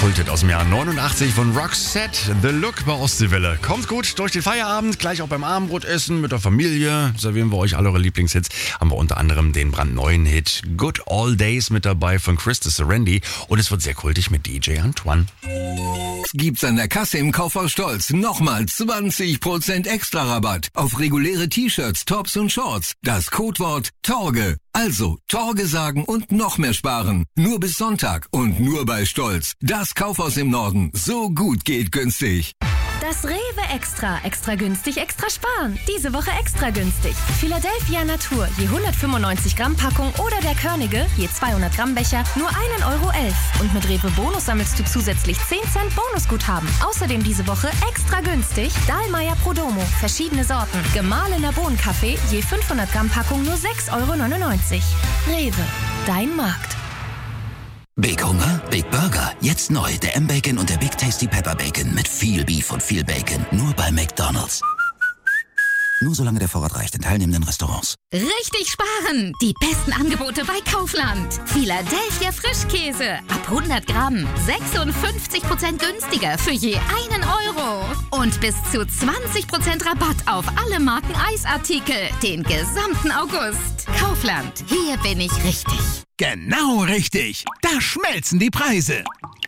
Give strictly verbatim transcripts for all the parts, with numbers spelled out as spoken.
Kulthit aus dem Jahr neunundachtzig von Roxette, The Look bei Ostseewelle. Kommt gut durch den Feierabend, gleich auch beim Abendbrotessen mit der Familie. Servieren wir euch alle eure Lieblingshits. Haben wir unter anderem den brandneuen Hit Good All Days mit dabei von Christa Serendi. Und es wird sehr kultig mit D J Antoine. Gibt's an der Kasse im Kaufhaus Stolz nochmal zwanzig Prozent extra Rabatt auf reguläre T-Shirts, Tops und Shorts. Das Codewort Torge. Also Torge sagen und noch mehr sparen. Nur bis Sonntag und nur bei Stolz. Das Kaufhaus im Norden. So gut geht günstig. Das Rewe Extra. Extra günstig, extra sparen. Diese Woche extra günstig. Philadelphia Natur, je hundertfünfundneunzig Gramm Packung oder der Körnige, je zweihundert Gramm Becher, nur ein Euro elf. Und mit Rewe Bonus sammelst du zusätzlich zehn Cent Bonusguthaben. Außerdem diese Woche extra günstig Dahlmeier Prodomo, verschiedene Sorten. Gemahlener Bohnenkaffee, je fünfhundert Gramm Packung nur sechs Euro neunundneunzig. Rewe, dein Markt. Big Hunger? Big Burger. Jetzt neu. Der M-Bacon und der Big Tasty Pepper Bacon mit viel Beef und viel Bacon. Nur bei McDonald's. Nur solange der Vorrat reicht in teilnehmenden Restaurants. Richtig sparen! Die besten Angebote bei Kaufland. Philadelphia Frischkäse. Ab hundert Gramm. sechsundfünfzig Prozent günstiger für je einen Euro. Und bis zu zwanzig Prozent Rabatt auf alle Marken Eisartikel. Den gesamten August. Kaufland. Hier bin ich richtig. Genau richtig. Da schmelzen die Preise.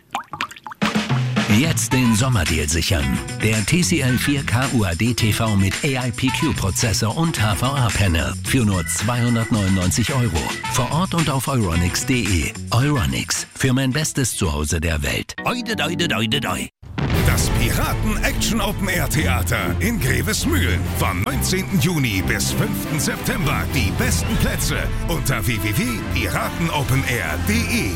Jetzt den Sommerdeal sichern. Der T C L vier K U H D T V mit A I P Q-Prozessor und H V A-Panel für nur zweihundertneunundneunzig Euro. Vor Ort und auf euronics punkt de. Euronics, für mein bestes Zuhause der Welt. Oide, oide, oide, oide. Das Piraten-Action-Open-Air-Theater in Grevesmühlen. Vom neunzehnten Juni bis fünften September. Die besten Plätze unter w w w punkt piratenopenair punkt de.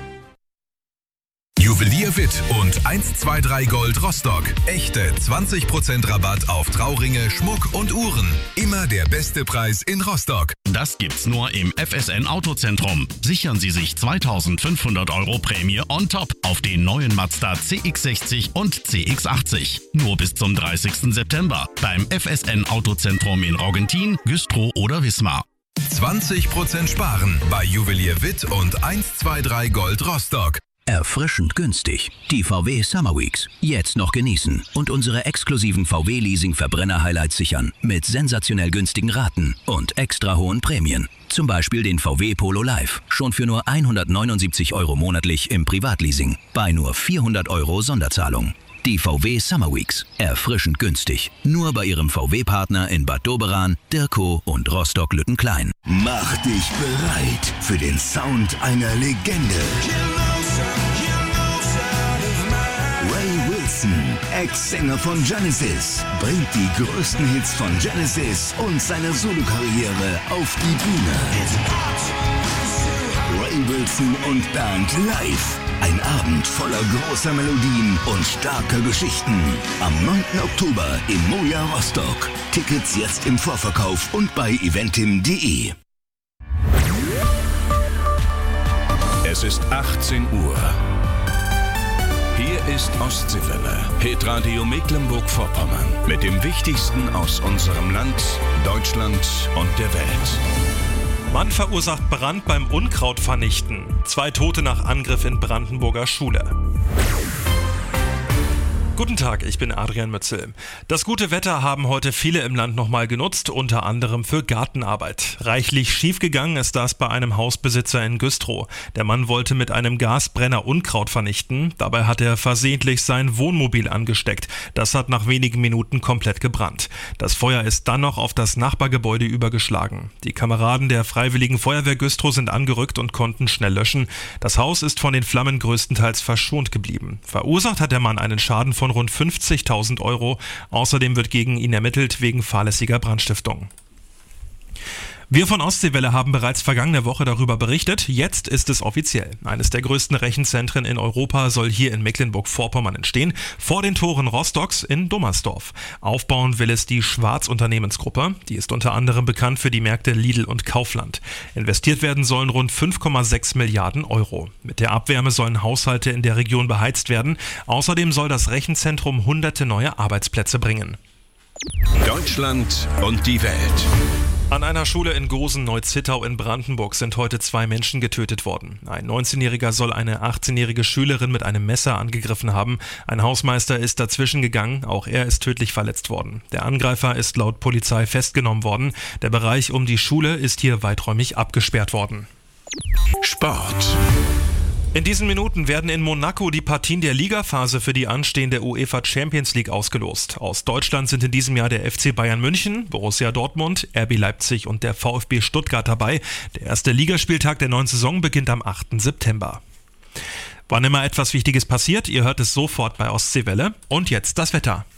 Juwelier Witt und eins zwei drei Gold Rostock. Echte zwanzig Prozent Rabatt auf Trauringe, Schmuck und Uhren. Immer der beste Preis in Rostock. Das gibt's nur im F S N Autozentrum. Sichern Sie sich zweitausendfünfhundert Euro Prämie on top auf den neuen Mazda C X sechzig und C X achtzig. Nur bis zum dreißigsten September beim F S N Autozentrum in Roggentin, Güstrow oder Wismar. zwanzig Prozent sparen bei Juwelier Witt und eins zwei drei Gold Rostock. Erfrischend günstig. Die V W Summer Weeks. Jetzt noch genießen und unsere exklusiven V W-Leasing-Verbrenner-Highlights sichern. Mit sensationell günstigen Raten und extra hohen Prämien. Zum Beispiel den V W Polo Live. Schon für nur hundertneunundsiebzig Euro monatlich im Privatleasing. Bei nur vierhundert Euro Sonderzahlung. Die V W Summer Weeks. Erfrischend günstig. Nur bei Ihrem V W-Partner in Bad Doberan, Dirkow und Rostock-Lüttenklein. Mach dich bereit für den Sound einer Legende. Ray Wilson, Ex-Sänger von Genesis, bringt die größten Hits von Genesis und seine Solokarriere auf die Bühne. Ray Wilson und Band live. Ein Abend voller großer Melodien und starker Geschichten. Am neunten Oktober im Moja Rostock. Tickets jetzt im Vorverkauf und bei eventim punkt de. Es ist achtzehn Uhr. Hier ist Ostseewelle, Hitradio Mecklenburg-Vorpommern. Mit dem Wichtigsten aus unserem Land, Deutschland und der Welt. Mann verursacht Brand beim Unkrautvernichten. Zwei Tote nach Angriff in Brandenburger Schule. Guten Tag, ich bin Adrian Mützel. Das gute Wetter haben heute viele im Land nochmal genutzt, unter anderem für Gartenarbeit. Reichlich schiefgegangen ist das bei einem Hausbesitzer in Güstrow. Der Mann wollte mit einem Gasbrenner Unkraut vernichten. Dabei hat er versehentlich sein Wohnmobil angesteckt. Das hat nach wenigen Minuten komplett gebrannt. Das Feuer ist dann noch auf das Nachbargebäude übergeschlagen. Die Kameraden der Freiwilligen Feuerwehr Güstrow sind angerückt und konnten schnell löschen. Das Haus ist von den Flammen größtenteils verschont geblieben. Verursacht hat der Mann einen Schaden von rund fünfzigtausend Euro. Außerdem wird gegen ihn ermittelt wegen fahrlässiger Brandstiftung. Wir von Ostseewelle haben bereits vergangene Woche darüber berichtet. Jetzt ist es offiziell. Eines der größten Rechenzentren in Europa soll hier in Mecklenburg-Vorpommern entstehen, vor den Toren Rostocks in Dommersdorf. Aufbauen will es die Schwarz Unternehmensgruppe. Die ist unter anderem bekannt für die Märkte Lidl und Kaufland. Investiert werden sollen rund fünf Komma sechs Milliarden Euro. Mit der Abwärme sollen Haushalte in der Region beheizt werden. Außerdem soll das Rechenzentrum hunderte neue Arbeitsplätze bringen. Deutschland und die Welt. An einer Schule in Gosen-Neuzittau in Brandenburg sind heute zwei Menschen getötet worden. Ein neunzehnjähriger soll eine achtzehnjährige Schülerin mit einem Messer angegriffen haben. Ein Hausmeister ist dazwischen gegangen, auch er ist tödlich verletzt worden. Der Angreifer ist laut Polizei festgenommen worden. Der Bereich um die Schule ist hier weiträumig abgesperrt worden. Sport. In diesen Minuten werden in Monaco die Partien der Ligaphase für die anstehende UEFA Champions League ausgelost. Aus Deutschland sind in diesem Jahr der F C Bayern München, Borussia Dortmund, R B Leipzig und der VfB Stuttgart dabei. Der erste Ligaspieltag der neuen Saison beginnt am achten September. Wann immer etwas Wichtiges passiert, ihr hört es sofort bei Ostseewelle. Und jetzt das Wetter.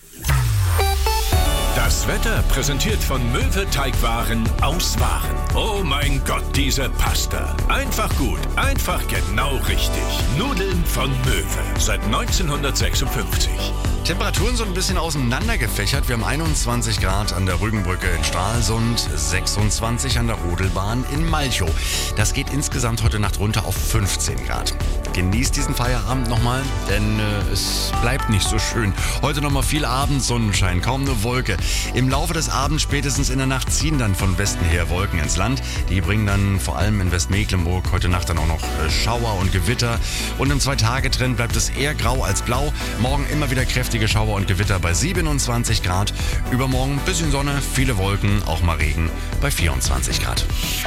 Das Wetter präsentiert von Möwe Teigwaren aus Waren. Oh mein Gott, diese Pasta. Einfach gut, einfach genau richtig. Nudeln von Möwe seit neunzehnhundertsechsundfünfzig. Temperaturen so ein bisschen auseinandergefächert. Wir haben einundzwanzig Grad an der Rügenbrücke in Stralsund, sechsundzwanzig an der Rodelbahn in Malchow. Das geht insgesamt heute Nacht runter auf fünfzehn Grad. Genießt diesen Feierabend nochmal, denn äh, es bleibt nicht so schön. Heute nochmal viel Abendsonnenschein, kaum eine Wolke. Im Laufe des Abends, spätestens in der Nacht, ziehen dann von Westen her Wolken ins Land. Die bringen dann vor allem in Westmecklenburg heute Nacht dann auch noch äh, Schauer und Gewitter. Und im Zwei-Tage-Trend bleibt es eher grau als blau. Morgen immer wieder kräftige Schauer und Gewitter bei siebenundzwanzig Grad. Übermorgen ein bisschen Sonne, viele Wolken, auch mal Regen bei vierundzwanzig Grad.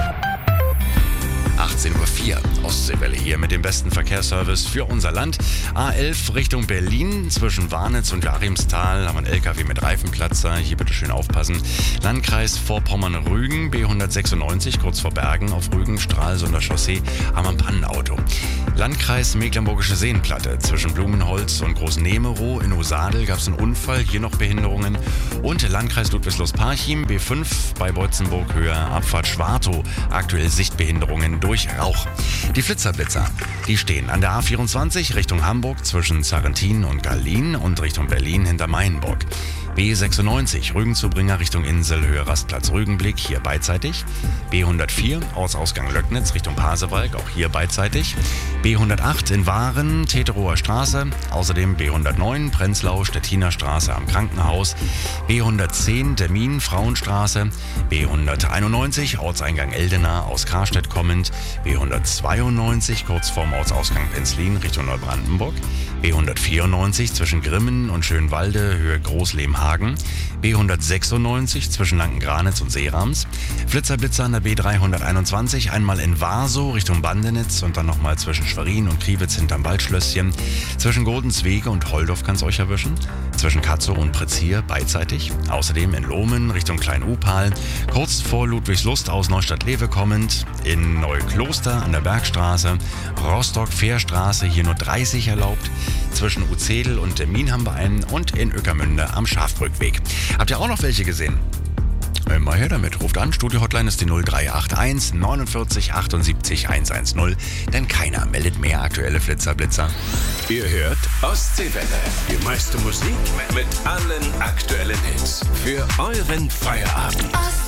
achtzehn Uhr vier, Ostseewelle hier mit dem besten Verkehrsservice für unser Land. A elf Richtung Berlin, zwischen Warnitz und Joachimsthal haben wir einen L K W mit Reifenplatzer, hier bitte schön aufpassen. Landkreis Vorpommern-Rügen, B hundertsechsundneunzig, kurz vor Bergen auf Rügen, Stralsunder Chaussee, haben wir ein Pannenauto. Landkreis Mecklenburgische Seenplatte, zwischen Blumenholz und Großnemerow in Usadel gab es einen Unfall, hier noch Behinderungen. Und Landkreis Ludwigslust-Parchim, B fünf bei Beutzenburg, Höhe Abfahrt Schwartow, aktuell Sichtbehinderungen durch Rauch. Die Flitzerblitzer, die stehen an der A vierundzwanzig Richtung Hamburg zwischen Sarrentin und Gallien und Richtung Berlin hinter Mainburg. B sechsundneunzig, Rügenzubringer Richtung Insel, Höhe Rastplatz Rügenblick, hier beidseitig. B hundertvier, Ortsausgang Löcknitz Richtung Pasewalk, auch hier beidseitig. B hundertacht in Waren, Teterower Straße. Außerdem B hundertneun, Prenzlau, Stettiner Straße am Krankenhaus. B hundertzehn, Termin, Frauenstraße. B hunderteinundneunzig, Ortseingang Eldena aus Karstedt kommend. B hundertzweiundneunzig, kurz vorm Ortsausgang Penzlin Richtung Neubrandenburg. B hundertvierundneunzig, zwischen Grimmen und Schönwalde, Höhe Großlehmhagen. B hundertsechsundneunzig, zwischen Lanken-Granitz und Seerams. Flitzerblitzer an der B dreihunderteinundzwanzig, einmal in Warsow Richtung Bandenitz und dann nochmal zwischen Schwerin und Kriwitz hinterm Waldschlösschen. Zwischen Godenswege und Holdorf kann es euch erwischen. Zwischen Katzow und Prezier beidseitig. Außerdem in Lohmen Richtung Klein-Upal. Kurz vor Ludwigslust aus Neustadt-Lewe kommend. In Neukloster an der Bergstraße. Rostock-Fährstraße, hier nur dreißig erlaubt. Zwischen Uzedel und Demmin haben wir einen und in Ueckermünde am Schafbrückweg. Habt ihr auch noch welche gesehen? Immer her damit. Ruft an. Studio-Hotline ist die null drei acht eins neunundvierzig achtundsiebzig hundertzehn. Denn keiner meldet mehr aktuelle Flitzerblitzer. Ihr hört Ostseewelle. Die meiste Musik mit allen aktuellen Hits. Für euren Feierabend.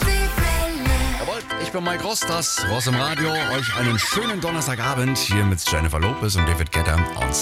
Jawohl, ich bin Mike Ross, das Ross im Radio. Euch einen schönen Donnerstagabend hier mit Jennifer Lopez und David Guetta on